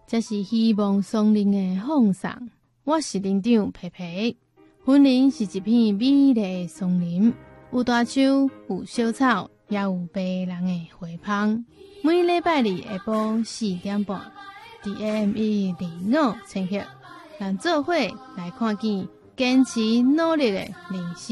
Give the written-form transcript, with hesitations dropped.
这是希望松林的放送。我是林长皮皮。森林是一片美丽的松林，有大树，有小草，也有白人的花香。每礼拜二下晡4点半，伫 AM105 千赫，咱做伙来看见坚持努力的人生。